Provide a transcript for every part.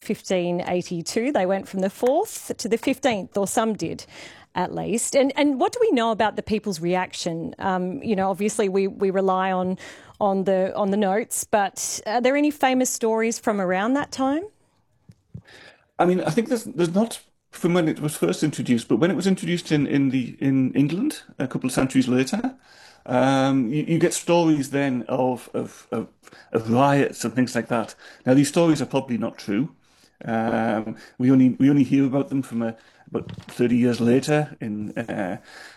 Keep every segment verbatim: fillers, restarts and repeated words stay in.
fifteen eighty-two. They went from the fourth to the fifteenth, or some did at least. And and what do we know about the people's reaction? Um, you know, obviously we, we rely on on the on the notes, but are there any famous stories from around that time? I mean, I think there's there's not from when it was first introduced, but when it was introduced in in the in England a couple of centuries later, um, you, you get stories then of, of of of riots and things like that. Now, these stories are probably not true. Um, we only we only hear about them from a, about thirty years later, in uh,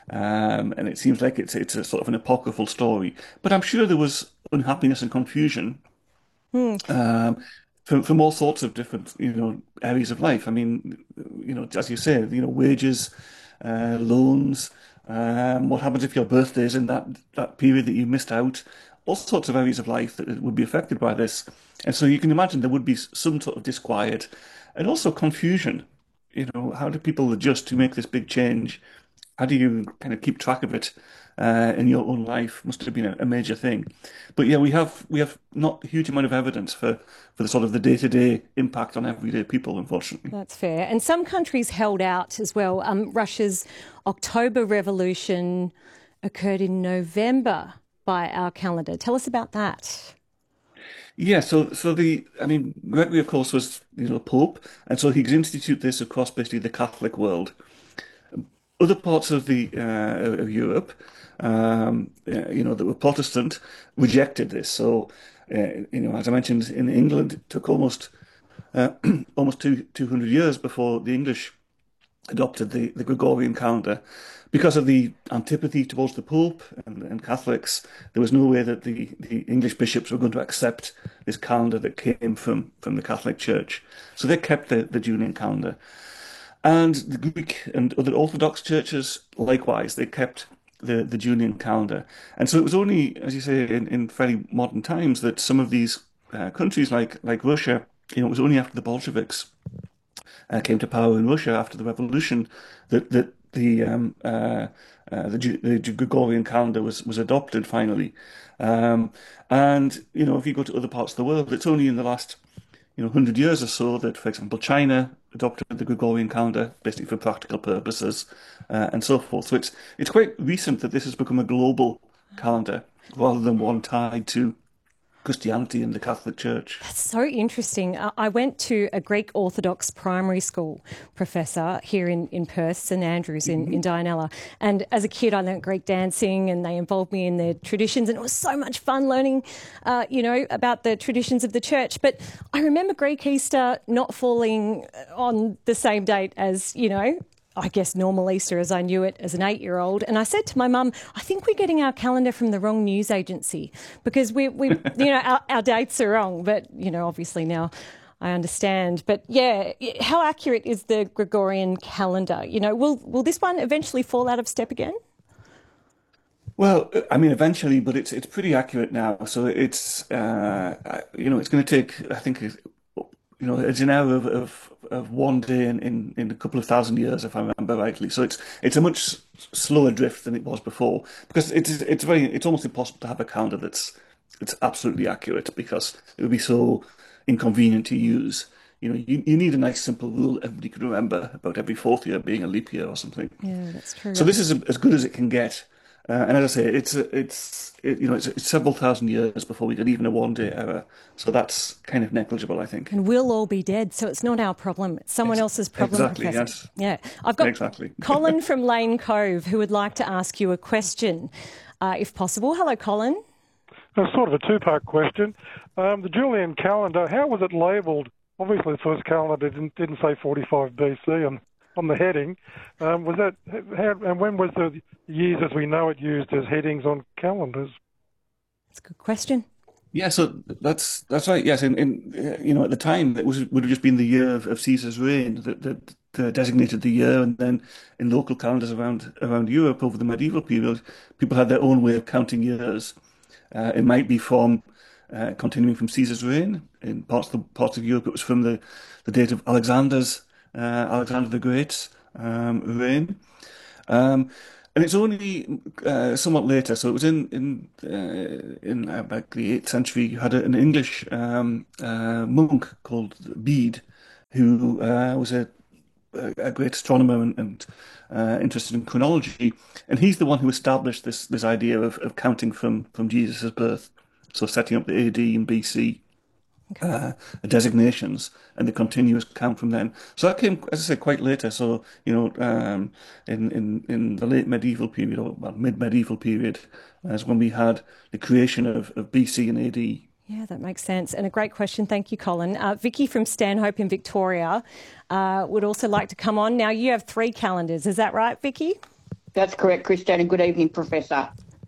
um, and it seems like it's it's a sort of an apocryphal story. But I'm sure there was unhappiness and confusion Hmm. um, from from all sorts of different, you know, areas of life. I mean, you know, as you say, you know, wages, uh, loans. Um, what happens if your birthday is in that that period that you missed out? All sorts of areas of life that would be affected by this, and so you can imagine there would be some sort of disquiet, and also confusion. You know, how do people adjust to make this big change? How do you kind of keep track of it uh, in your own life? Must have been a, a major thing. But yeah, we have we have not a huge amount of evidence for for the sort of the day-to-day impact on everyday people, unfortunately. That's fair. And some countries held out as well. Um, Russia's October Revolution occurred in November by our calendar. Tell us about that. Yeah, so so the I mean Gregory, of course, was you know Pope, and so he could institute this across basically the Catholic world. Other parts of the uh, of Europe, um, uh, you know, that were Protestant, rejected this. So, uh, you know, as I mentioned, in England, it took almost uh, almost two two hundred years before the English adopted the, the Gregorian calendar. Because of the antipathy towards the Pope and, and Catholics, there was no way that the, the English bishops were going to accept this calendar that came from, from the Catholic Church. So they kept the, the Julian calendar. And the Greek and other Orthodox churches, likewise, they kept the, the Julian calendar. And so it was only, as you say, in, in fairly modern times that some of these uh, countries like, like Russia, you know, it was only after the Bolsheviks uh, came to power in Russia after the revolution that that the um, uh, uh, the, the Gregorian calendar was was adopted finally. Um, and you know, if you go to other parts of the world, it's only in the last you know hundred years or so that, for example, China adopted the Gregorian calendar basically for practical purposes uh, and so forth. So it's it's quite recent that this has become a global calendar rather than one tied to Christianity and the Catholic Church. That's so interesting. Uh, I went to a Greek Orthodox primary school professor here in, in Perth, St Andrews in, in Dianella. And as a kid, I learnt Greek dancing and they involved me in their traditions. And it was so much fun learning, uh, you know, about the traditions of the church. But I remember Greek Easter not falling on the same date as, you know, I guess normal Easter as I knew it as an eight-year-old. And I said to my mum, I think we're getting our calendar from the wrong news agency because we, we you know, our, our dates are wrong. But, you know, obviously now I understand. But, yeah, how accurate is the Gregorian calendar? You know, will will this one eventually fall out of step again? Well, I mean, eventually, but it's it's pretty accurate now. So it's uh, you know it's going to take I think you know it's an hour of, of of one day in, in in a couple of thousand years, if I remember rightly. So it's it's a much slower drift than it was before because it's it's very it's almost impossible to have a calendar that's it's absolutely accurate because it would be so inconvenient to use. You know, you, you need a nice simple rule everybody can remember about every fourth year being a leap year or something. Yeah, that's true. So this is as good as it can get. Uh, and as I say, it's it's it, you know it's, it's several thousand years before we get even a one-day error. So that's kind of negligible, I think. And we'll all be dead, so it's not our problem. It's someone Ex else's problem. exactly, Professor. yes. Yeah. I've got exactly. Colin from Lane Cove who would like to ask you a question, uh, if possible. Hello, Colin. It's sort of a two-part question. Um, the Julian calendar, how was it labelled? Obviously, the first calendar didn't, didn't say forty-five B C on, on the heading. Um, was that how, and when was the years as we know it used as headings on calendars? That's a good question. Yeah, so that's that's right. Yes, in, in uh, you know at the time it was would have just been the year of, of Caesar's reign that, that, that designated the year, and then in local calendars around around Europe over the medieval period, people had their own way of counting years. Uh, it might be from uh, continuing from Caesar's reign in parts of the, parts of Europe. It was from the, the date of Alexander's uh, Alexander the Great's um, reign. Um, And it's only uh, somewhat later, so it was in in uh, in about the eighth century. You had an English um, uh, monk called Bede, who uh, was a, a great astronomer and, and uh, interested in chronology, and he's the one who established this this idea of, of counting from from Jesus' birth, so setting up the A D and B C uh, designations and the continuous count from then. So that came, as I say, quite later. So you know, um, in in in the late medieval period or well, mid medieval period, as when we had the creation of, of B C and A D. Yeah, that makes sense. And a great question. Thank you, Colin. Uh, Vicky from Stanhope in Victoria uh, would also like to come on. Now, you have three calendars. Is that right, Vicky? That's correct, Christian, and good evening, Professor.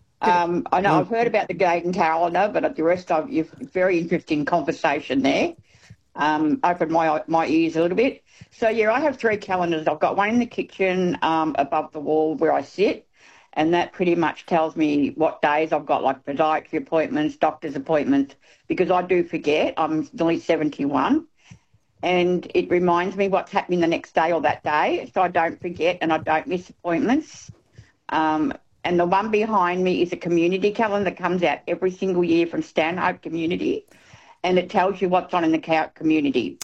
Um, I know I've heard about the Gayton calendar, but the rest of you, very interesting conversation there. Um, opened my my ears a little bit. So, yeah, I have three calendars. I've got one in the kitchen um, above the wall where I sit, and that pretty much tells me what days I've got, like podiatry appointments, doctor's appointments, because I do forget. I'm nearly seventy-one, and it reminds me what's happening the next day or that day, so I don't forget and I don't miss appointments. Um, and the one behind me is a community calendar that comes out every single year from Stanhope Community, and it tells you what's on in the community.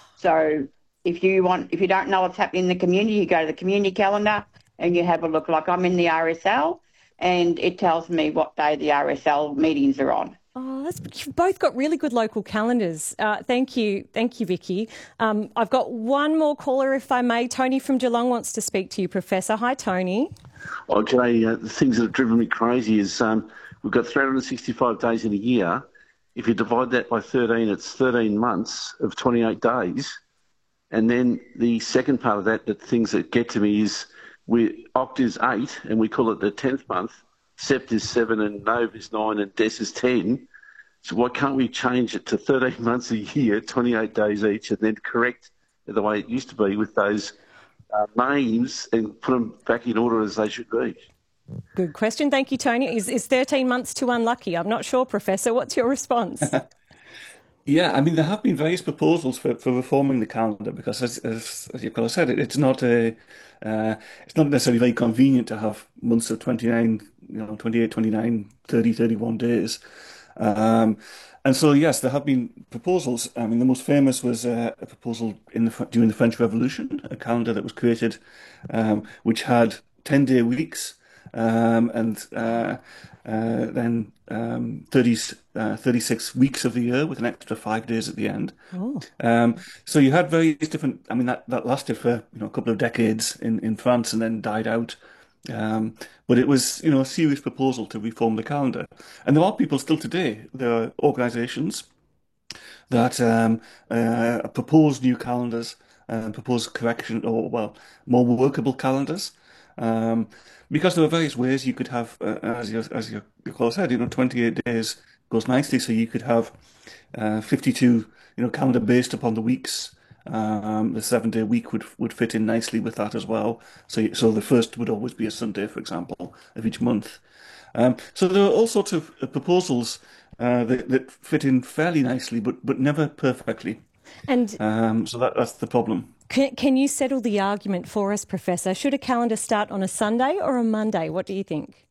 So if you want, if you don't know what's happening in the community, you go to the community calendar and you have a look. Like I'm in the R S L, and it tells me what day the R S L meetings are on. Oh, that's, you've both got really good local calendars. Uh, thank you. Thank you, Vicky. Um, I've got one more caller, if I may. Tony from Geelong wants to speak to you, Professor. Hi, Tony. Oh, Jay, uh, the things that have driven me crazy is um, we've got three hundred sixty-five days in a year. If you divide that by thirteen, it's thirteen months of twenty-eight days. And then the second part of that, the things that get to me is we Oct is eight, and we call it the tenth month. Sept is seven, and Nov is nine, and Des is ten. So why can't we change it to thirteen months a year, twenty-eight days each, and then correct the way it used to be with those uh, names and put them back in order as they should be? Good question. Thank you, Tony. Is, is thirteen months too unlucky? I'm not sure, Professor. What's your response? Yeah, I mean, there have been various proposals for, for reforming the calendar because, as, as, as you've said, it, it's not a, uh, it's not necessarily very convenient to have months of twenty-nine, you know, twenty-eight, twenty-nine, thirty, thirty-one days. Um, and so, yes, there have been proposals. I mean, the most famous was uh, a proposal in the during the French Revolution, a calendar that was created, um, which had ten-day weeks. Um, and uh, uh, then um, thirty, uh, thirty-six weeks of the year with an extra five days at the end. Oh. Um, so you had various different, I mean, that, that lasted for you know a couple of decades in, in France and then died out. Um, but it was, you know, a serious proposal to reform the calendar. And there are people still today, there are organisations that um, uh, propose new calendars, uh, propose correction or, well, more workable calendars. Um, because there are various ways you could have, uh, as your as your, your caller said, you know, twenty-eight days goes nicely. So you could have uh, fifty-two, you know, calendar based upon the weeks. Um, the seven-day week would would fit in nicely with that as well. So so the first would always be a Sunday, for example, of each month. Um, so there are all sorts of proposals uh, that that fit in fairly nicely, but but never perfectly. And um, so that that's the problem. Can, can you settle the argument for us, Professor? Should a calendar start on a Sunday or a Monday? What do you think?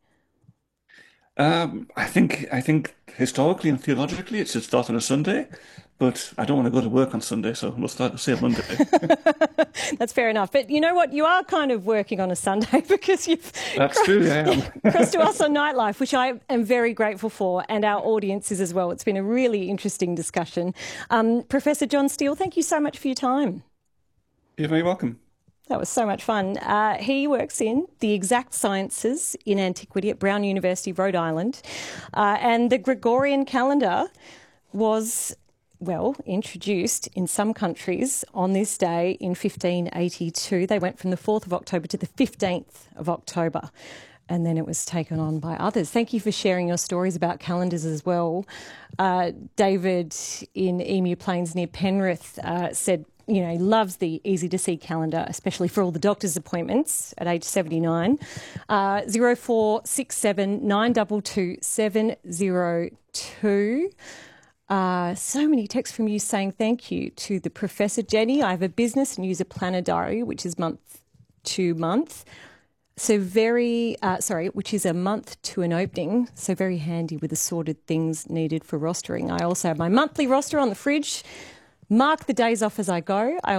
Um, I think I think historically and theologically it should start on a Sunday, but I don't want to go to work on Sunday, so we'll start say Monday. That's fair enough. But you know what? You are kind of working on a Sunday because you've That's crossed, true, I am. crossed to us on Nightlife, which I am very grateful for, and our audiences as well. It's been a really interesting discussion. Um, Professor John Steele, thank you so much for your time. You're very welcome. That was so much fun. Uh, he works in the exact sciences in antiquity at Brown University, Rhode Island. Uh, and the Gregorian calendar was, well, introduced in some countries on this day in fifteen eighty-two. They went from the fourth of October to the fifteenth of October. And then it was taken on by others. Thank you for sharing your stories about calendars as well. Uh, David in Emu Plains near Penrith uh, said, you know, he loves the easy-to-see calendar, especially for all the doctor's appointments at age seventy-nine. Uh, zero four six seven nine two two seven zero two. Uh, so many texts from you saying thank you to the Professor. Jenny, I have a business and use a planner diary, which is month to month. So very, uh, sorry, which is a month to an opening. So very handy with assorted things needed for rostering. I also have my monthly roster on the fridge. Mark the days off as I go. I